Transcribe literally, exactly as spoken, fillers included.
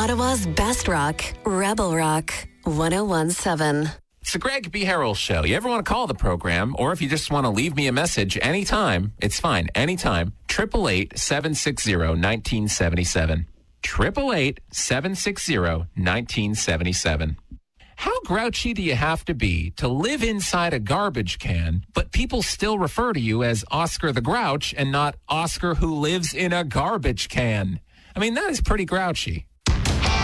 Ottawa's best rock, Rebel Rock, one oh one point seven. It's the Greg B. Harrell Show. You ever want to call the program, or if you just want to leave me a message anytime, it's fine, anytime. eight eight eight, seven six zero, one nine seven seven. eight eight eight, seven six zero, one nine seven seven. How grouchy do you have to be to live inside a garbage can, but people still refer to you as Oscar the Grouch and not Oscar who lives in a garbage can? I mean, that is pretty grouchy.